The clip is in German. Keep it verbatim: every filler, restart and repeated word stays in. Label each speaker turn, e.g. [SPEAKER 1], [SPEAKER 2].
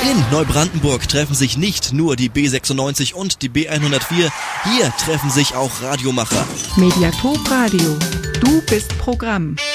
[SPEAKER 1] In Neubrandenburg treffen sich nicht nur die B sechsundneunzig und die B hundertvier, hier treffen sich auch Radiomacher.
[SPEAKER 2] Mediathek Radio, du bist Programm.